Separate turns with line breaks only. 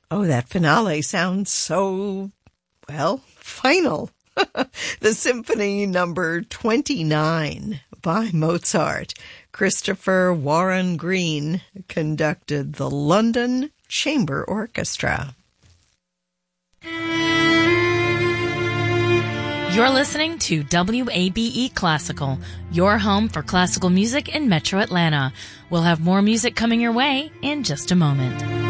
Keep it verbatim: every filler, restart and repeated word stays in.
Oh, that finale sounds so, well, final. The Symphony Number twenty-nine by Mozart. Christopher Warren Green conducted the London Chamber Orchestra.
You're listening to W A B E Classical, your home for classical music in Metro Atlanta. We'll have more music coming your way in just a moment.